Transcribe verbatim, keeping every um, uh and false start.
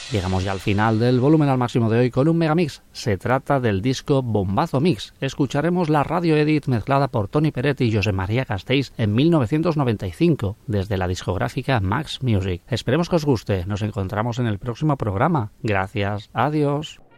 Llegamos ya al final del volumen al máximo de hoy con un megamix. Se trata del disco Bombazo Mix. Escucharemos la radio edit mezclada por Toni Peretti y José María Castells en mil novecientos noventa y cinco desde la discográfica Max Music. Esperemos que os guste. Nos encontramos en el próximo programa. Gracias. Adiós.